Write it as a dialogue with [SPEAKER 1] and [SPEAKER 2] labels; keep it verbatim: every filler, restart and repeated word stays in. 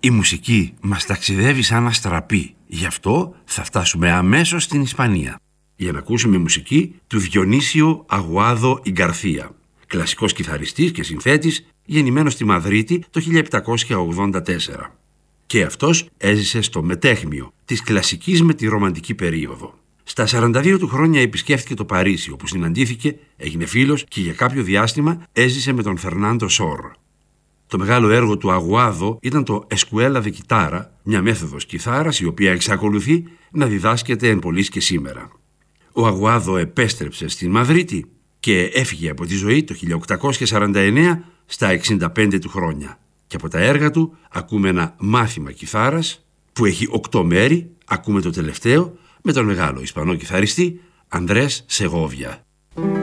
[SPEAKER 1] Η μουσική μας ταξιδεύει σαν αστραπή, γι' αυτό θα φτάσουμε αμέσως στην Ισπανία για να ακούσουμε μουσική του Διονύσιο Αγουάδο η Γκαρθία, κλασικός κιθαριστής και συνθέτης, γεννημένος στη Μαδρίτη το χίλια επτακόσια ογδόντα τέσσερα. Και αυτός έζησε στο μετέχμιο της κλασικής με τη ρομαντική περίοδο. Στα σαράντα δύο του χρόνια επισκέφθηκε το Παρίσι, όπου συναντήθηκε, έγινε φίλος και για κάποιο διάστημα έζησε με τον Φερνάντο Σόρ. Το μεγάλο έργο του Αγουάδο ήταν το Escuela de Guitarra, μια μέθοδος κιθάρας η οποία εξακολουθεί να διδάσκεται εν πολλοίς και σήμερα. Ο Αγουάδο επέστρεψε στην Μαδρίτη και έφυγε από τη ζωή το χίλια οκτακόσια σαράντα εννέα στα εξήντα πέντε του χρόνια. Και από τα έργα του ακούμε ένα μάθημα κιθάρας που έχει οκτώ μέρη, ακούμε το τελευταίο με τον μεγάλο Ισπανό κιθαριστή Ανδρές Σεγόβια.